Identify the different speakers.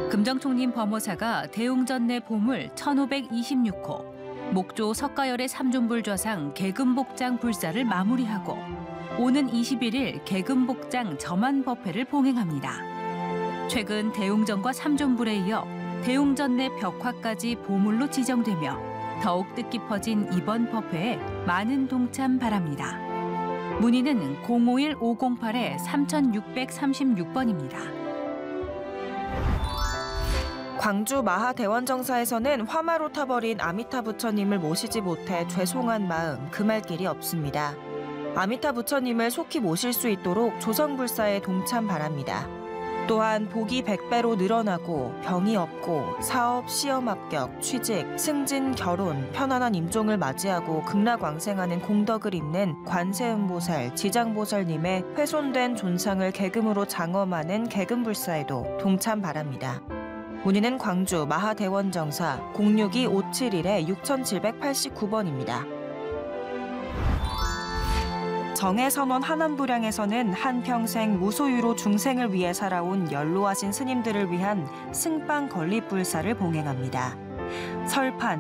Speaker 1: 금정총림 범호사가 대웅전내 보물 1526호, 목조 석가열의 삼존불좌상 개금복장 불사를 마무리하고 오는 21일 개금복장 점안법회를 봉행합니다. 최근 대웅전과 삼존불에 이어 대웅전 내 벽화까지 보물로 지정되며 더욱 뜻깊어진 이번 법회에 많은 동참 바랍니다. 문의는 051-508-3636번입니다.
Speaker 2: 광주 마하대원정사에서는 화마로 타버린 아미타 부처님을 모시지 못해 죄송한 마음 금할 길이 없습니다. 아미타 부처님을 속히 모실 수 있도록 조성불사에 동참 바랍니다. 또한 복이 100배로 늘어나고 병이 없고 사업, 시험 합격, 취직, 승진, 결혼, 편안한 임종을 맞이하고 극락왕생하는 공덕을 잇는 관세음보살, 지장보살님의 훼손된 존상을 개금으로 장엄하는 개금불사에도 동참 바랍니다. 문의는 광주 마하대원정사 062-571-6789번입니다. 정해선원 한원부량에서는 한평생 무소유로 중생을 위해 살아온 연로하신 스님들을 위한 승방 건립불사를 봉행합니다. 설판,